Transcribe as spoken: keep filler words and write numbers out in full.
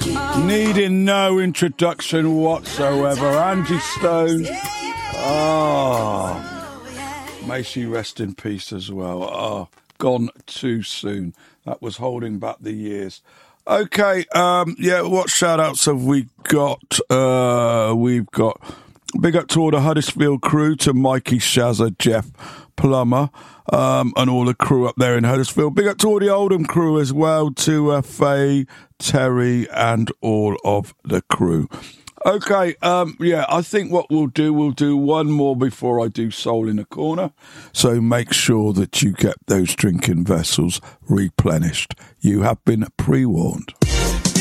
Needing no introduction whatsoever. Angie Stone. Oh, may she rest in peace as well. Oh, gone too soon. That was holding back the years. Okay, um, yeah, what shout-outs have we got? Uh, we've got big up to all the Huddersfield crew, to Mikey, Shazza, Jeff, Plummer, um, and all the crew up there in Huddersfield. Big up to all the Oldham crew as well, to uh, Faye, Terry, and all of the crew. Okay, um, yeah, I think what we'll do, we'll do one more before I do Soul in the Corner. So make sure that you get those drinking vessels replenished. You have been pre-warned.